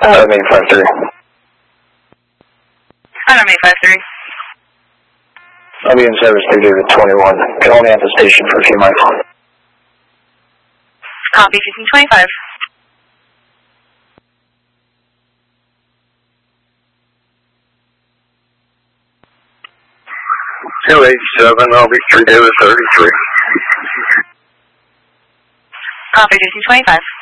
Adam 853. Adam 853. I'll be in service through David 21. Can only at the station for a few miles. Copy 1525. 287, I'll be through David 33. Copy 1525.